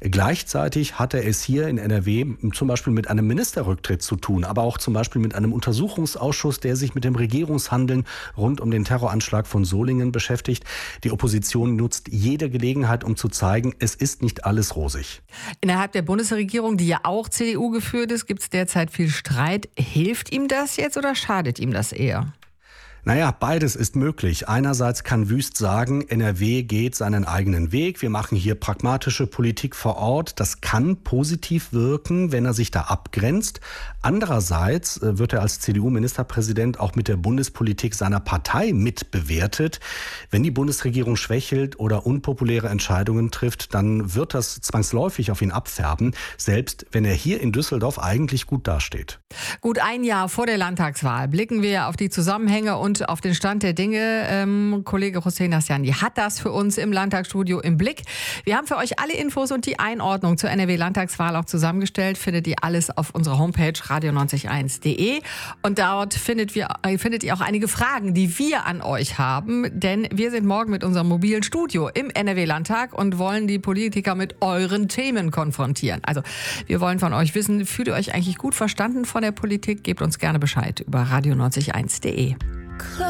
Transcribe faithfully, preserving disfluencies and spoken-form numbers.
Gleichzeitig hat er es hier in N R W zum Beispiel mit einem Ministerrücktritt zu tun, aber auch zum Beispiel mit einem Untersuchungsausschuss, der sich mit dem Regierungshandeln rund um den Terroranschlag von Solingen beschäftigt. Die Opposition nutzt jede Gelegenheit, um zu zeigen, es ist nicht alles rosig. Innerhalb der Bundesregierung, die ja auch C D U geführt ist, gibt es derzeit viel Streit. Hilft ihm das jetzt oder schadet ihm das eher? Naja, beides ist möglich. Einerseits kann Wüst sagen, N R W geht seinen eigenen Weg. Wir machen hier pragmatische Politik vor Ort. Das kann positiv wirken, wenn er sich da abgrenzt. Andererseits wird er als C D U-Ministerpräsident auch mit der Bundespolitik seiner Partei mitbewertet. Wenn die Bundesregierung schwächelt oder unpopuläre Entscheidungen trifft, dann wird das zwangsläufig auf ihn abfärben, selbst wenn er hier in Düsseldorf eigentlich gut dasteht. Gut ein Jahr vor der Landtagswahl blicken wir auf die Zusammenhänge und auf den Stand der Dinge. Ähm, Kollege Hussein Hassani hat das für uns im Landtagsstudio im Blick. Wir haben für euch alle Infos und die Einordnung zur N R W-Landtagswahl auch zusammengestellt. Findet ihr alles auf unserer Homepage radio neunzig eins punkt de. Und dort findet, wir, findet ihr auch einige Fragen, die wir an euch haben. Denn wir sind morgen mit unserem mobilen Studio im N R W-Landtag und wollen die Politiker mit euren Themen konfrontieren. Also wir wollen von euch wissen, fühlt ihr euch eigentlich gut verstanden von der Politik? Gebt uns gerne Bescheid über radio neunzig eins punkt de.